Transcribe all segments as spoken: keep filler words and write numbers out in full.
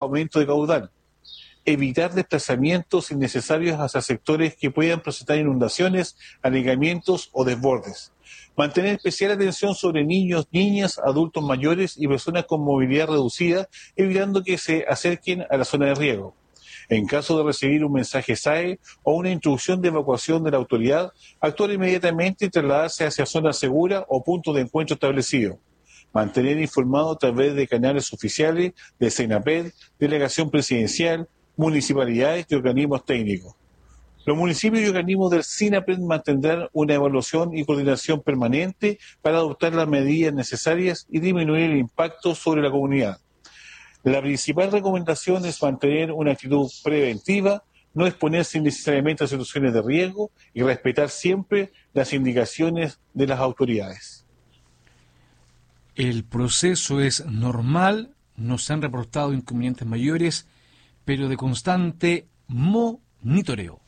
aumento de caudal. Evitar desplazamientos innecesarios hacia sectores que puedan presentar inundaciones, anegamientos o desbordes. Mantener especial atención sobre niños, niñas, adultos mayores y personas con movilidad reducida, evitando que se acerquen a la zona de riesgo. En caso de recibir un mensaje S A E o una instrucción de evacuación de la autoridad, actuar inmediatamente y trasladarse hacia zona segura o punto de encuentro establecido. Mantener informado a través de canales oficiales de SENAPED, Delegación Presidencial, municipalidades y organismos técnicos. Los municipios y organismos del SINAPRED mantendrán una evaluación y coordinación permanente para adoptar las medidas necesarias y disminuir el impacto sobre la comunidad. La principal recomendación es mantener una actitud preventiva, no exponerse innecesariamente a situaciones de riesgo y respetar siempre las indicaciones de las autoridades. El proceso es normal, no se han reportado inconvenientes mayores, pero de constante monitoreo.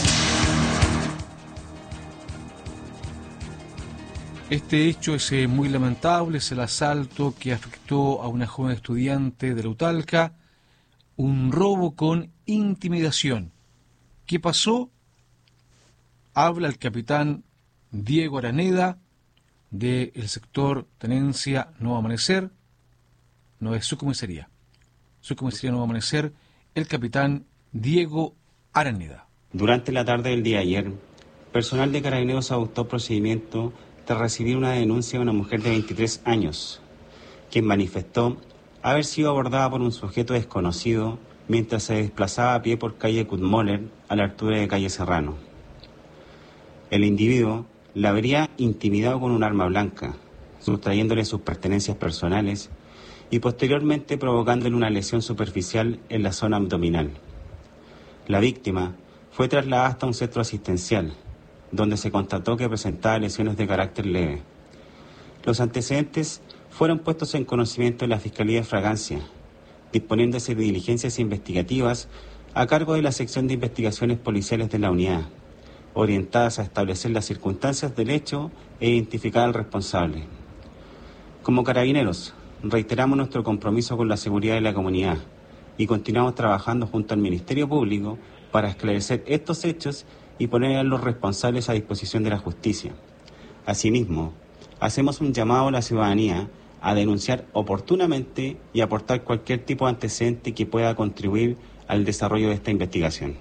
Este hecho es eh, muy lamentable, es el asalto que afectó a una joven estudiante de la Utalca, un robo con intimidación. ¿Qué pasó? Habla el capitán Diego Araneda del sector Tenencia Nuevo Amanecer, no es su comisaría, su comisaría Nuevo Amanecer, el capitán Diego Araneda. Durante la tarde del día de ayer, personal de Carabineros adoptó procedimiento tras recibir una denuncia de una mujer de veintitrés años, quien manifestó haber sido abordada por un sujeto desconocido mientras se desplazaba a pie por calle Kutmoller a la altura de calle Serrano. El individuo la habría intimidado con un arma blanca, sustrayéndole sus pertenencias personales y posteriormente provocándole una lesión superficial en la zona abdominal. La víctima fue trasladada hasta un centro asistencial, donde se constató que presentaba lesiones de carácter leve. Los antecedentes fueron puestos en conocimiento de la Fiscalía de Fragancia, disponiéndose de diligencias investigativas a cargo de la Sección de Investigaciones Policiales de la Unidad, orientadas a establecer las circunstancias del hecho e identificar al responsable. Como Carabineros, reiteramos nuestro compromiso con la seguridad de la comunidad y continuamos trabajando junto al Ministerio Público para esclarecer estos hechos y poner a los responsables a disposición de la justicia. Asimismo, hacemos un llamado a la ciudadanía a denunciar oportunamente y aportar cualquier tipo de antecedente que pueda contribuir al desarrollo de esta investigación.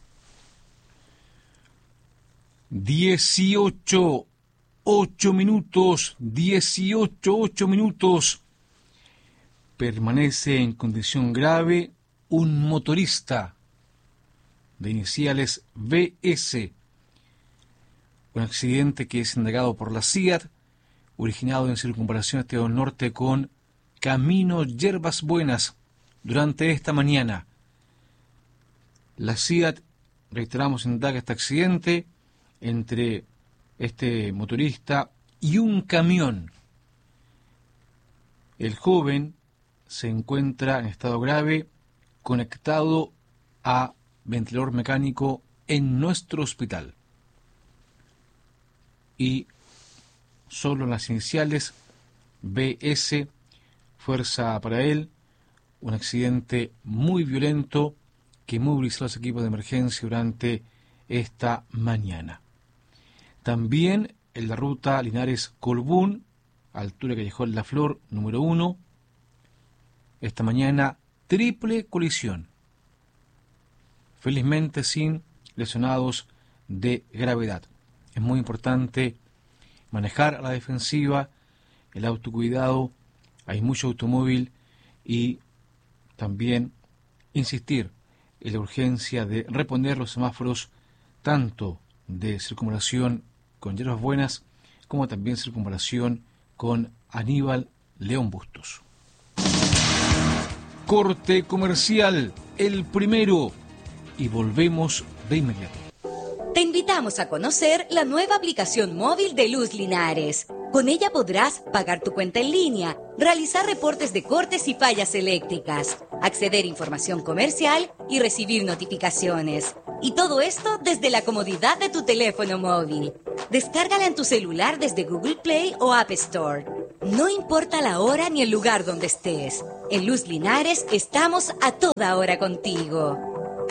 dieciocho, ocho minutos, dieciocho, ocho minutos. Permanece en condición grave un motorista de iniciales B S, un accidente que es indagado por la C I A T, originado en circunvalación Estado Norte con Camino Yerbas Buenas, durante esta mañana. La C I A T, reiteramos, indaga este accidente entre este motorista y un camión. El joven se encuentra en estado grave, conectado a ventilador mecánico en nuestro hospital. Y solo en las iniciales B S, fuerza para él, un accidente muy violento que movilizó a los equipos de emergencia durante esta mañana. También en la ruta Linares-Colbún, altura Callejón La Flor, número uno, esta mañana triple colisión. Felizmente sin lesionados de gravedad. Es muy importante manejar a la defensiva, el autocuidado, hay mucho automóvil y también insistir en la urgencia de reponer los semáforos tanto de circunvalación con Yerbas Buenas como también circunvalación con Aníbal León Bustos. Corte comercial, el primero, y volvemos de inmediato. Te invitamos a conocer la nueva aplicación móvil de Luz Linares. Con ella podrás pagar tu cuenta en línea, realizar reportes de cortes y fallas eléctricas, acceder a información comercial y recibir notificaciones. Y todo esto desde la comodidad de tu teléfono móvil. Descárgala en tu celular desde Google Play o App Store. No importa la hora ni el lugar donde estés. En Luz Linares estamos a toda hora contigo.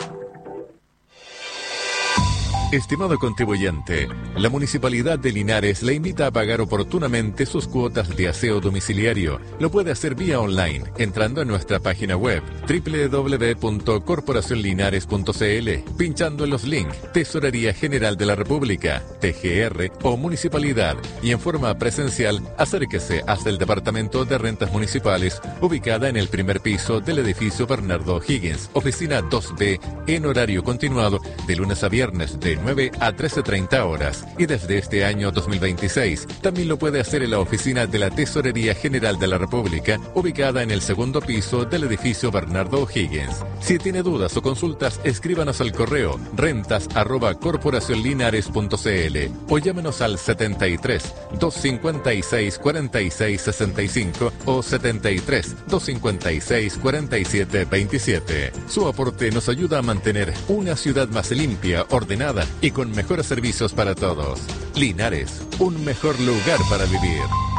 Estimado contribuyente, la Municipalidad de Linares le invita a pagar oportunamente sus cuotas de aseo domiciliario. Lo puede hacer vía online, entrando en nuestra página web doble u doble u doble u punto corporación linares punto c l, pinchando en los links Tesorería General de la República, T G R o Municipalidad, y en forma presencial, acérquese hasta el Departamento de Rentas Municipales, ubicada en el primer piso del edificio Bernardo O'Higgins, oficina dos B, en horario continuado, de lunes a viernes de nueve a trece treinta horas, y desde este año dos mil veintiséis también lo puede hacer en la oficina de la Tesorería General de la República, ubicada en el segundo piso del edificio Bernardo O'Higgins. Si tiene dudas o consultas, escríbanos al correo rentas arroba corporación linares punto c l o llámenos al setenta y tres, doscientos cincuenta y seis, cuarenta y seis sesenta y cinco o setenta y tres, doscientos cincuenta y seis, cuarenta y siete veintisiete. Su aporte nos ayuda a mantener una ciudad más limpia, ordenada y con mejores servicios para todos. Linares, un mejor lugar para vivir.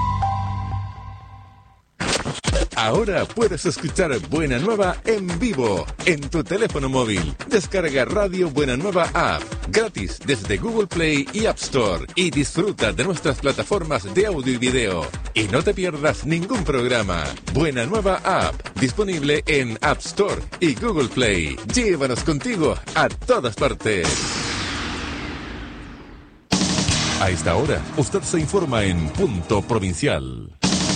Ahora puedes escuchar Buena Nueva en vivo en tu teléfono móvil. Descarga Radio Buena Nueva App gratis desde Google Play y App Store y disfruta de nuestras plataformas de audio y video. Y no te pierdas ningún programa. Buena Nueva App, disponible en App Store y Google Play. Llévanos contigo a todas partes. A esta hora, usted se informa en Punto Provincial.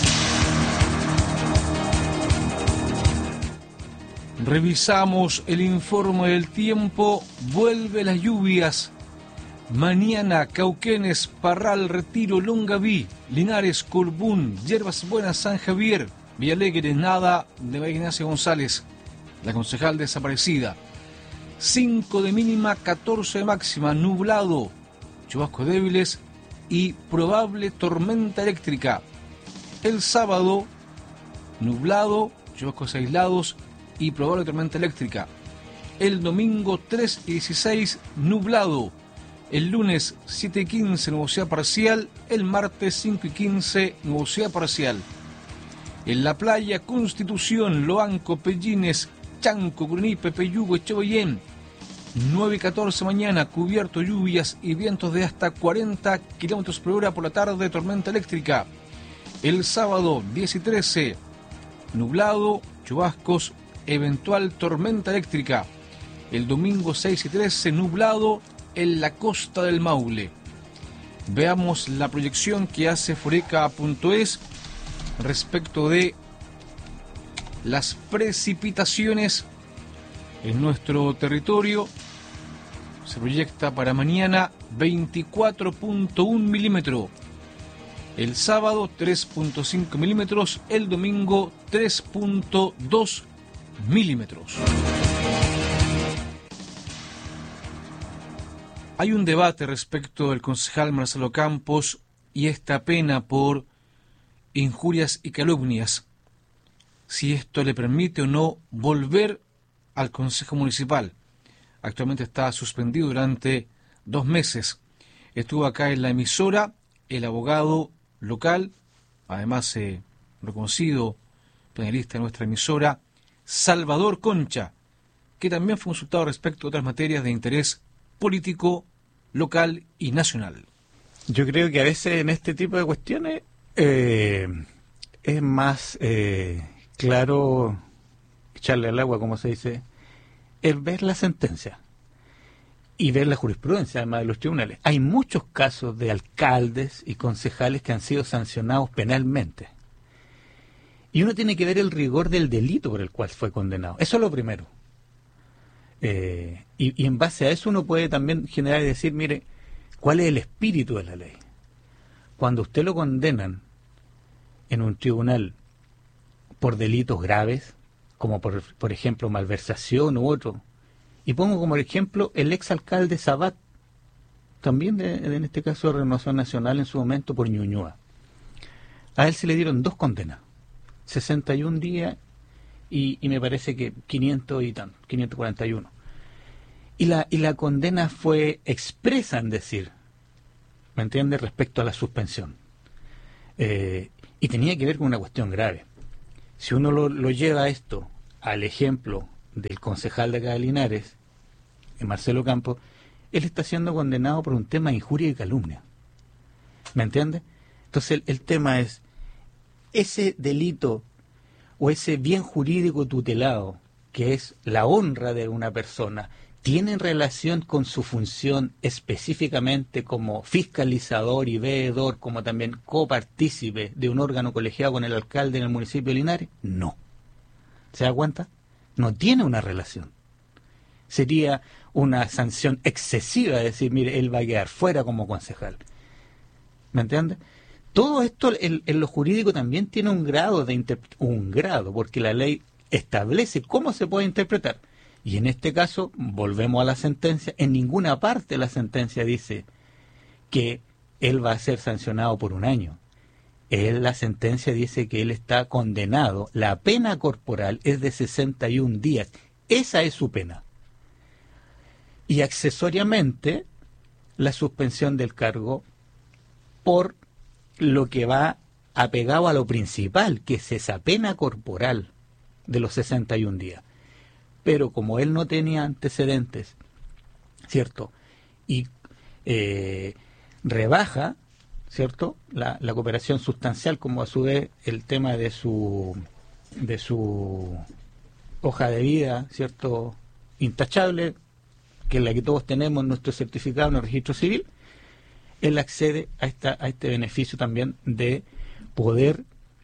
Revisamos el informe del tiempo. Vuelve las lluvias. Mañana, Cauquenes, Parral, Retiro, Longaví, Linares, Colbún, Yerbas Buenas, San Javier, Villalegre, nada de María Ignacia González, la concejal desaparecida. cinco de mínima, catorce de máxima, nublado, chubascos débiles y probable tormenta eléctrica. El sábado, nublado, chubascos aislados y probable tormenta eléctrica. El domingo tres y dieciséis, nublado. El lunes siete y quince, nubosidad parcial. El martes cinco y quince, nubosidad parcial. En la playa, Constitución, Loanco, Pellines, Chanco, Grunipe, Peyugo, Echegoyen. nueve y catorce mañana, cubierto, lluvias y vientos de hasta cuarenta kilómetros por hora por la tarde, tormenta eléctrica. El sábado diez y trece, nublado, chubascos, eventual tormenta eléctrica. El domingo seis y trece, nublado en la costa del Maule. Veamos la proyección que hace foreca punto es respecto de las precipitaciones en nuestro territorio. Se proyecta para mañana veinticuatro punto uno milímetros, el sábado tres punto cinco milímetros, el domingo tres punto dos milímetros. Hay un debate respecto del concejal Marcelo Campos y esta pena por injurias y calumnias, si esto le permite o no volver al Consejo Municipal. Actualmente está suspendido durante dos meses. Estuvo acá en la emisora el abogado local, además eh, reconocido panelista de nuestra emisora, Salvador Concha, que también fue consultado respecto a otras materias de interés político, local y nacional. Yo creo que a veces en este tipo de cuestiones eh, es más eh, claro echarle al agua, como se dice, el ver la sentencia y ver la jurisprudencia, además de los tribunales. Hay muchos casos de alcaldes y concejales que han sido sancionados penalmente. Y uno tiene que ver el rigor del delito por el cual fue condenado. Eso es lo primero. Eh, y, y en base a eso uno puede también generar y decir, mire, ¿cuál es el espíritu de la ley? Cuando usted lo condenan en un tribunal por delitos graves, como por, por ejemplo malversación u otro, y pongo como ejemplo el exalcalde Sabat, también de, de, en este caso de Renovación Nacional en su momento por Ñuñoa. A él se le dieron dos condenas, sesenta y un días y, y me parece que quinientos y tanto, quinientos cuarenta y uno. Y la, y la condena fue expresa en decir, ¿me entiende?, respecto a la suspensión. Eh, y tenía que ver con una cuestión grave. si uno lo, lo lleva a esto al ejemplo del concejal de acá de Linares, Marcelo Campos, él está siendo condenado por un tema de injuria y calumnia. ¿Me entiende? Entonces el, el tema es, ese delito o ese bien jurídico tutelado, que es la honra de una persona, ¿tiene relación con su función específicamente como fiscalizador y veedor, como también copartícipe de un órgano colegiado con el alcalde en el municipio de Linares? No. ¿Se da cuenta? No tiene una relación. Sería una sanción excesiva decir, mire, él va a quedar fuera como concejal. ¿Me entiende? Todo esto en, en lo jurídico también tiene un grado de interpre- un grado, porque la ley establece cómo se puede interpretar. Y en este caso, volvemos a la sentencia, en ninguna parte de la sentencia dice que él va a ser sancionado por un año. Él, la sentencia dice que él está condenado, la pena corporal es de sesenta y un días, esa es su pena. Y accesoriamente, la suspensión del cargo por lo que va apegado a lo principal, que es esa pena corporal de los sesenta y un días. Pero como él no tenía antecedentes, ¿cierto? Y eh, rebaja, ¿cierto? La, la cooperación sustancial, como a su vez el tema de su de su hoja de vida, ¿cierto? Intachable, que es la que todos tenemos en nuestro certificado en el registro civil, él accede a esta a este beneficio también de poder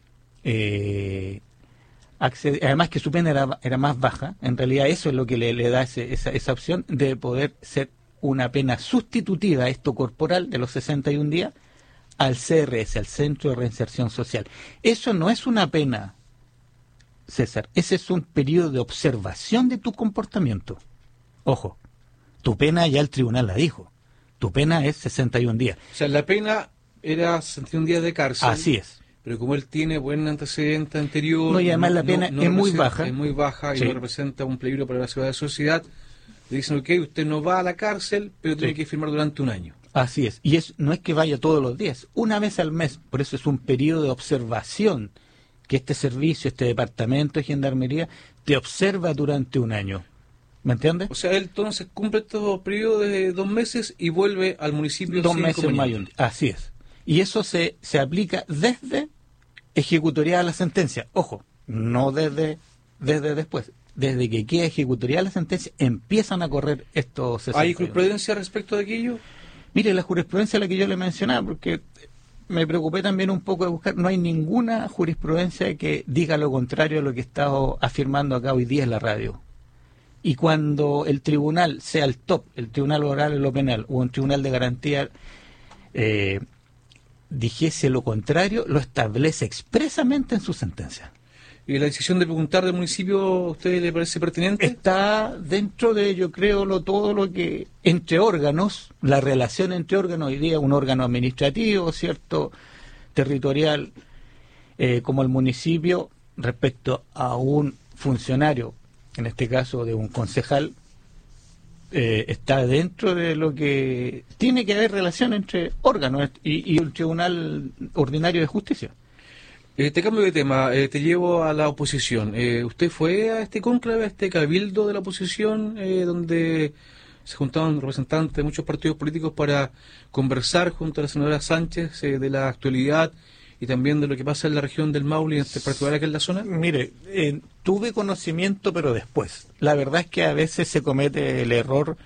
eh, acceder, además que su pena era, era más baja, en realidad eso es lo que le, le da ese, esa, esa opción de poder ser una pena sustitutiva a esto corporal de los sesenta y un días al C R S, al Centro de Reinserción Social. Eso no es una pena, César, ese es un periodo de observación de tu comportamiento. Ojo, tu pena ya el tribunal la dijo, tu pena es sesenta y un días. O sea, la pena era sesenta y un días de cárcel. Así es. Pero como él tiene buen antecedente anterior... No, y además no, la pena no, no es muy baja. Es muy baja y sí. no representa un peligro para la seguridad de la sociedad. Le dicen, ok, usted no va a la cárcel, pero tiene sí. que firmar durante un año. Así es. Y es, no es que vaya todos los días, una vez al mes. Por eso es un periodo de observación que este servicio, este departamento de gendarmería, te observa durante un año. ¿Me entiendes? O sea, él entonces cumple estos periodos de dos meses y vuelve al municipio. Dos meses más y un día. Así es. Y eso se, se aplica desde ejecutoriada la sentencia. Ojo, no desde, desde después. Desde que queda ejecutoriada la sentencia, empiezan a correr estos... ¿Hay jurisprudencia respecto de aquello? Mire, la jurisprudencia a la que yo le mencionaba, porque me preocupé también un poco de buscar, no hay ninguna jurisprudencia que diga lo contrario a lo que he estado afirmando acá hoy día en la radio. Y cuando el tribunal sea el top, el tribunal oral en lo penal, o un tribunal de garantía, eh, dijese lo contrario, lo establece expresamente en su sentencia. ¿Y la decisión de preguntar del municipio a usted le parece pertinente? Está dentro de, yo creo, lo, todo lo que, entre órganos, la relación entre órganos, hoy día un órgano administrativo, ¿cierto?, territorial, eh, como el municipio, respecto a un funcionario, en este caso de un concejal, eh, está dentro de lo que tiene que haber relación entre órganos y, y un tribunal ordinario de justicia. Eh, te cambio de tema, eh, te llevo a la oposición. Eh, ¿Usted fue a este cónclave, a este cabildo de la oposición, eh, donde se juntaban representantes de muchos partidos políticos para conversar junto a la senadora Sánchez eh, de la actualidad y también de lo que pasa en la región del Maule, en particular aquí en la zona? Mire, eh, tuve conocimiento, pero después. La verdad es que a veces se comete el error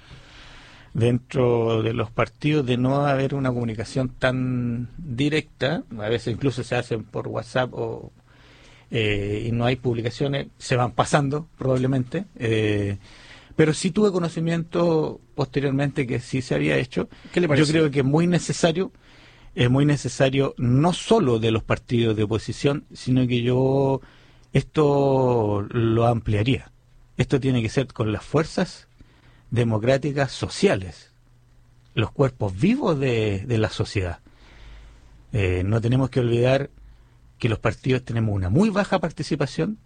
dentro de los partidos de no haber una comunicación tan directa, a veces incluso se hacen por WhatsApp o eh, y no hay publicaciones, se van pasando probablemente, eh, pero sí tuve conocimiento posteriormente que sí se había hecho. ¿Qué le parece? Yo creo que es muy necesario, es muy necesario no solo de los partidos de oposición, sino que yo esto lo ampliaría. Esto tiene que ser con las fuerzas democráticas sociales, los cuerpos vivos de, de la sociedad. Eh, no tenemos que olvidar que los partidos tenemos una muy baja participación,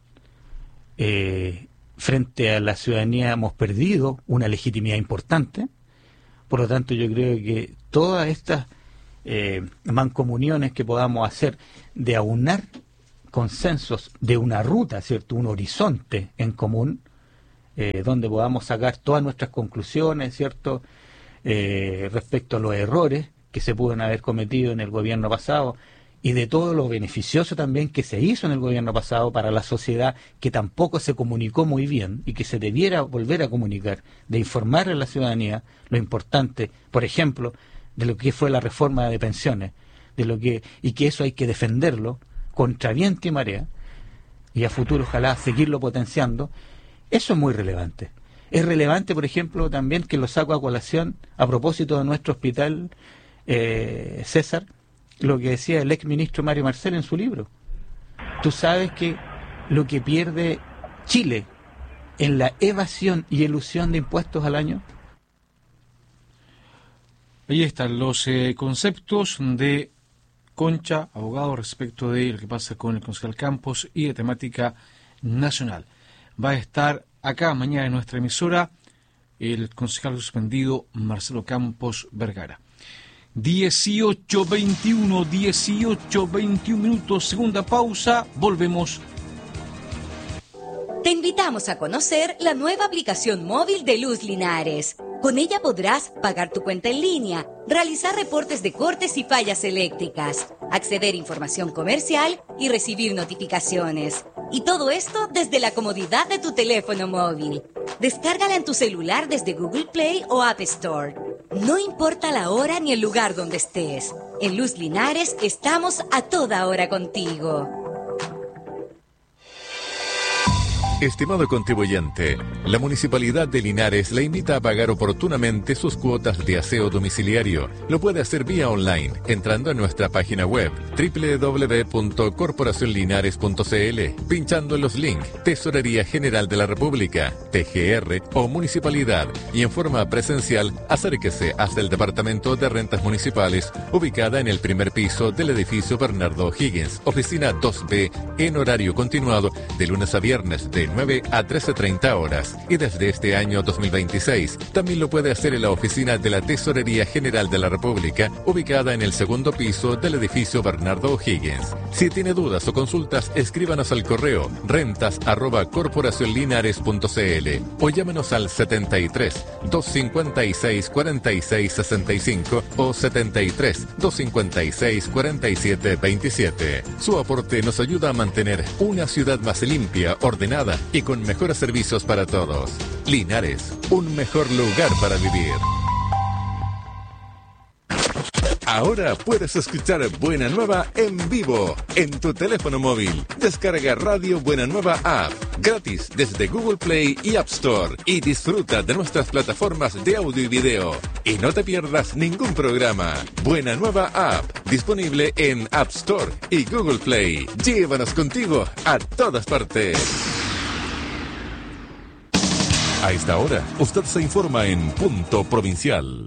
eh, frente a la ciudadanía hemos perdido una legitimidad importante, por lo tanto yo creo que todas estas eh, mancomuniones que podamos hacer de aunar consensos de una ruta, ¿cierto? Un horizonte en común, eh, donde podamos sacar todas nuestras conclusiones, ¿cierto? Eh, respecto a los errores que se pueden haber cometido en el gobierno pasado y de todo lo beneficioso también que se hizo en el gobierno pasado para la sociedad, que tampoco se comunicó muy bien y que se debiera volver a comunicar, de informar a la ciudadanía lo importante, por ejemplo, de lo que fue la reforma de pensiones, de lo que y que eso hay que defenderlo contra viento y marea, y a futuro ojalá seguirlo potenciando. Eso es muy relevante. Es relevante, por ejemplo, también, que lo saco a colación a propósito de nuestro hospital, eh, César, lo que decía el ex ministro Mario Marcel en su libro. Tú sabes que lo que pierde Chile en la evasión y elusión de impuestos al año. Ahí están los eh, conceptos de Concha, abogado, respecto de lo que pasa con el concejal Campos y de temática nacional. Va a estar acá mañana en nuestra emisora el concejal suspendido Marcelo Campos Vergara. dieciocho veintiuno, dieciocho veintiuno minutos, segunda pausa, volvemos. Te invitamos a conocer la nueva aplicación móvil de Luz Linares. Con ella podrás pagar tu cuenta en línea, realizar reportes de cortes y fallas eléctricas, acceder a información comercial y recibir notificaciones. Y todo esto desde la comodidad de tu teléfono móvil. Descárgala en tu celular desde Google Play o App Store. No importa la hora ni el lugar donde estés. En Luz Linares estamos a toda hora contigo. Estimado contribuyente, la Municipalidad de Linares le invita a pagar oportunamente sus cuotas de aseo domiciliario. Lo puede hacer vía online, entrando en nuestra página web doble u doble u doble u punto corporación linares punto c l, pinchando en los links Tesorería General de la República, T G R o Municipalidad, y en forma presencial acérquese hasta el Departamento de Rentas Municipales, ubicada en el primer piso del edificio Bernardo O'Higgins, oficina dos B, en horario continuado de lunes a viernes de nueve a trece treinta horas, y desde este año dos mil veintiséis también lo puede hacer en la oficina de la Tesorería General de la República, ubicada en el segundo piso del edificio Bernardo O'Higgins. Si tiene dudas o consultas, escríbanos al correo rentas arroba corporación linares punto c l o llámenos al setenta y tres, doscientos cincuenta y seis, cuarenta y seis sesenta y cinco o setenta y tres, doscientos cincuenta y seis, cuarenta y siete veintisiete. Su aporte nos ayuda a mantener una ciudad más limpia, ordenada y con mejores servicios para todos. Linares, un mejor lugar para vivir. Ahora puedes escuchar Buena Nueva en vivo en tu teléfono móvil. Descarga Radio Buena Nueva App gratis desde Google Play y App Store y disfruta de nuestras plataformas de audio y video. Y no te pierdas ningún programa. Buena Nueva App, disponible en App Store y Google Play. Llévanos contigo a todas partes. A esta hora, usted se informa en Punto Provincial.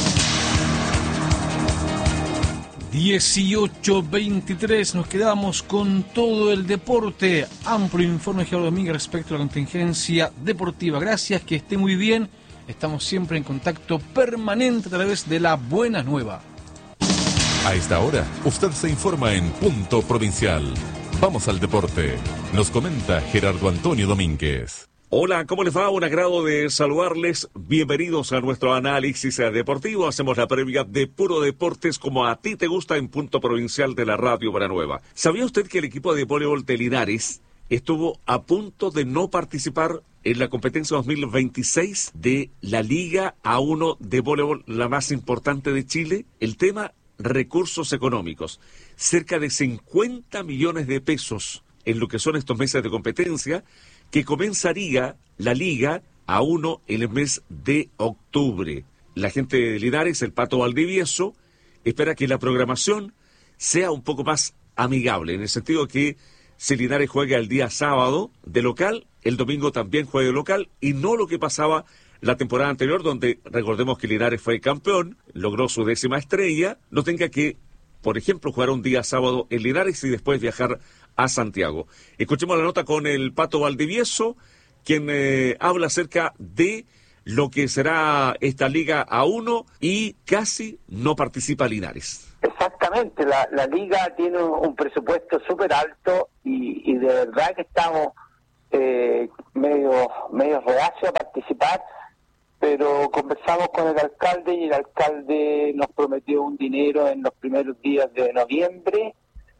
dieciocho veintitrés, nos quedamos con todo el deporte. Amplio informe de Gerardo Domínguez respecto a la contingencia deportiva. Gracias, que esté muy bien. Estamos siempre en contacto permanente a través de la Buena Nueva. A esta hora, usted se informa en Punto Provincial. Vamos al deporte. Nos comenta Gerardo Antonio Domínguez. Hola, ¿cómo les va? Un agrado de saludarles. Bienvenidos a nuestro análisis deportivo. Hacemos la previa de Puro Deportes como a ti te gusta en Punto Provincial de la Radio Buena Nueva. ¿Sabía usted que el equipo de voleibol de Linares estuvo a punto de no participar en la competencia dos mil veintiséis de la Liga A uno de voleibol, la más importante de Chile? El tema, recursos económicos. Cerca de cincuenta millones de pesos en lo que son estos meses de competencia, que comenzaría la Liga A uno en el mes de octubre. La gente de Linares, el Pato Valdivieso, espera que la programación sea un poco más amigable, en el sentido que si Linares juega el día sábado de local, el domingo también juegue local, y no lo que pasaba la temporada anterior, donde recordemos que Linares fue campeón, logró su décima estrella, no tenga que, por ejemplo, jugar un día sábado en Linares y después viajar a Santiago. Escuchemos la nota con el Pato Valdivieso, quien eh, habla acerca de lo que será esta Liga A uno y casi no participa Linares. Exactamente. efectivamente, la, la liga tiene un, un presupuesto súper alto y, y de verdad que estamos eh, medio, medio reacios a participar, pero conversamos con el alcalde y el alcalde nos prometió un dinero en los primeros días de noviembre,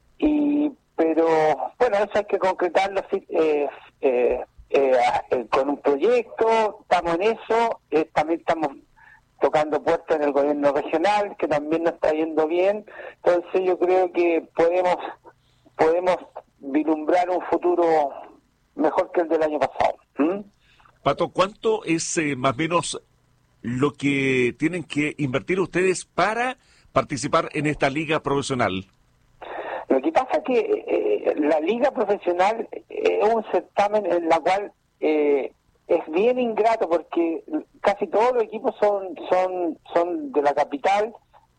y pero bueno, eso hay que concretarlo eh, eh, eh, eh, con un proyecto, estamos en eso, eh, también estamos tocando puertas en el gobierno regional, que también nos está yendo bien, entonces yo creo que podemos podemos vislumbrar un futuro mejor que el del año pasado. ¿Mm? Pato, ¿cuánto es eh, más o menos lo que tienen que invertir ustedes para participar en esta liga profesional? Lo que pasa es que eh, la liga profesional es un certamen en la cual eh, es bien ingrato porque casi todos los equipos son son son de la capital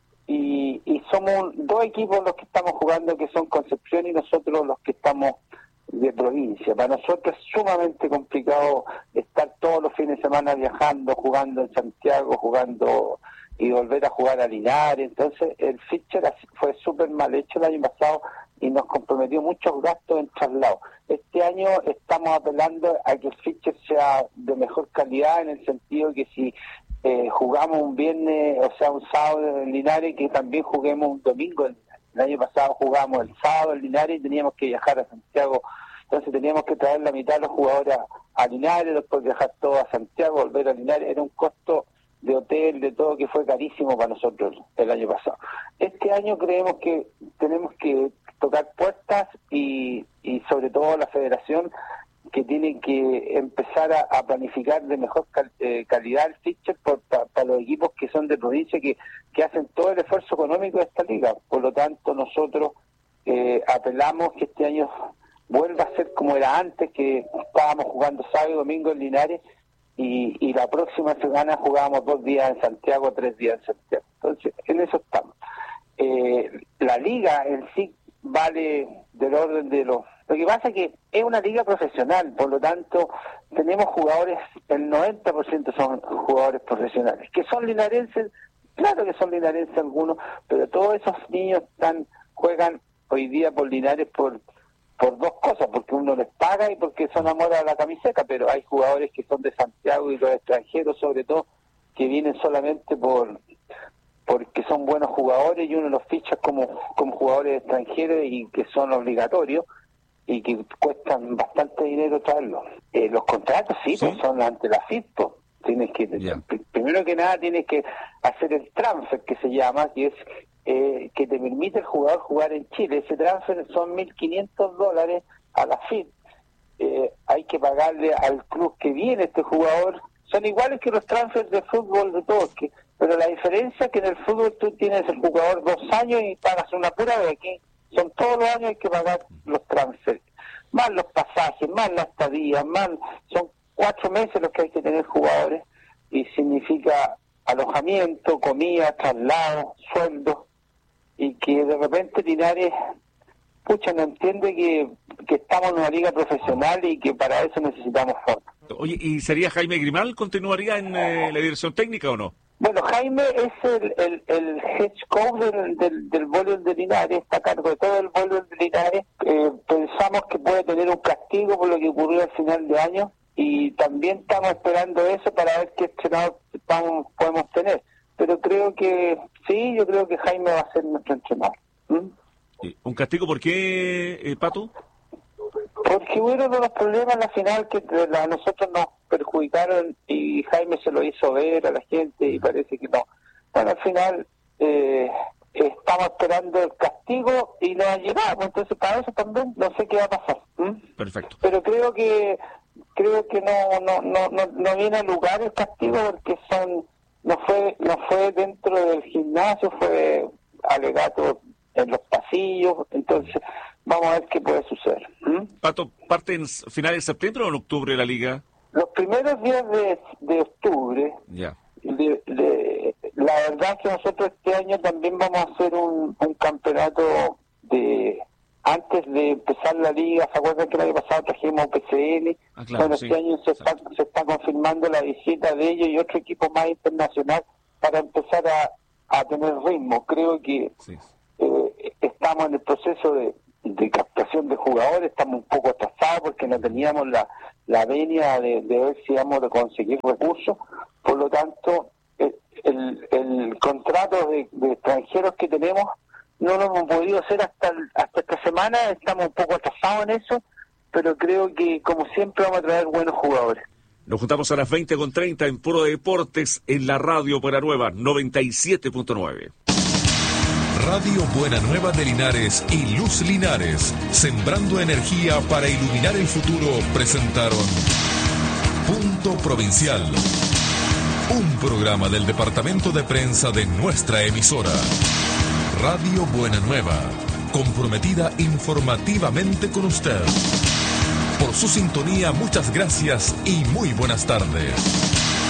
y, y somos dos equipos los que estamos jugando, que son Concepción y nosotros los que estamos de provincia. Para nosotros es sumamente complicado estar todos los fines de semana viajando, jugando en Santiago, jugando y volver a jugar a Linares. Entonces el fixture fue súper mal hecho el año pasado y nos comprometió muchos gastos en traslado. Este año estamos apelando a que el fixture sea de mejor calidad, en el sentido que si eh, jugamos un viernes, o sea un sábado en Linares, que también juguemos un domingo en Linares. El año pasado jugamos el sábado en Linares y teníamos que viajar a Santiago, entonces teníamos que traer la mitad de los jugadores a, a Linares, después viajar todos a Santiago, volver a Linares. Era un costo de hotel, de todo, que fue carísimo para nosotros el año pasado. Este año creemos que tenemos que tocar puertas y, y sobre todo la federación, que tiene que empezar a, a planificar de mejor cal, eh, calidad el fixture para pa los equipos que son de provincia, que, que hacen todo el esfuerzo económico de esta liga. Por lo tanto, nosotros eh, apelamos que este año vuelva a ser como era antes, que estábamos jugando sábado y domingo en Linares, y, y la próxima semana jugábamos dos días en Santiago, tres días en Santiago. Entonces, en eso estamos. Eh, la liga en sí vale del orden de los... Lo que pasa es que es una liga profesional, por lo tanto, tenemos jugadores, el noventa por ciento son jugadores profesionales, que son linarenses, claro que son linarenses algunos, pero todos esos niños están juegan hoy día por Linares por por dos cosas, porque uno les paga y porque son amor a la camiseta, pero hay jugadores que son de Santiago y los extranjeros sobre todo, que vienen solamente por porque son buenos jugadores y uno los ficha como, como jugadores extranjeros y que son obligatorios y que cuestan bastante dinero traerlos. Eh, los contratos sí, ¿Sí? Pues son ante la F I P, pues. Tienes que, yeah. primero que nada tienes que hacer el transfer, que se llama, que es eh, que te permite el jugador jugar en Chile. Ese transfer son mil quinientos dólares a la F I P. Eh, hay que pagarle al club que viene este jugador. Son iguales que los transfers de fútbol de todos, que, pero la diferencia es que en el fútbol tú tienes el jugador dos años y pagas una pura vez. Aquí son todos los años hay que pagar los transfers, más los pasajes, más la estadía, más son cuatro meses los que hay que tener jugadores, y significa alojamiento, comida, traslado, sueldo, y que de repente Linares, pucha, no entiende que, que estamos en una liga profesional y que para eso necesitamos fondos. Oye, ¿y sería Jaime Grimal? ¿Continuaría en eh, la dirección técnica o no? Bueno, Jaime es el, el, el head coach del, del, del voleibol de Linares, está a cargo de todo el voleibol de Linares. Eh, pensamos que puede tener un castigo por lo que ocurrió al final de año, y también estamos esperando eso para ver qué entrenador vamos, podemos tener. Pero creo que sí, yo creo que Jaime va a ser nuestro entrenador. ¿Mm? ¿Un castigo por qué, eh, Pato? Porque hubo uno de los problemas en la final que a nosotros nos perjudicaron y Jaime se lo hizo ver a la gente y parece que no. Bueno, al final eh, estamos esperando el castigo y no ha llegado, entonces para eso también no sé qué va a pasar. ¿Mm? Perfecto. Pero creo que creo que no no no no, no viene a lugar el castigo, porque son no fue no fue dentro del gimnasio, fue alegato en los pasillos, entonces vamos a ver qué puede suceder. ¿Mm? Pato, ¿parte en finales de septiembre o en octubre la liga? Los primeros días de, de octubre. Ya. De, de, la verdad es que nosotros este año también vamos a hacer un, un campeonato de antes de empezar la liga. ¿Se acuerdan que el año pasado trajimos P C N? Ah, claro, bueno, sí, este año se está, se está confirmando la visita de ellos y otro equipo más internacional para empezar a, a tener ritmo. Creo que sí. eh, estamos en el proceso de, de captación de jugadores, estamos un poco atrasados porque no teníamos la, la venia de, de ver si vamos a conseguir recursos. Por lo tanto, el, el, el contrato de, de extranjeros que tenemos no lo hemos podido hacer hasta, hasta esta semana, estamos un poco atrasados en eso, pero creo que como siempre vamos a traer buenos jugadores. Nos juntamos a las veinte con treinta en Puro Deportes en la Radio Buena Nueva noventa y siete punto nueve. Radio Buena Nueva de Linares y Luz Linares, sembrando energía para iluminar el futuro, presentaron Punto Provincial, un programa del departamento de prensa de nuestra emisora. Radio Buena Nueva, comprometida informativamente con usted. Por su sintonía, muchas gracias y muy buenas tardes.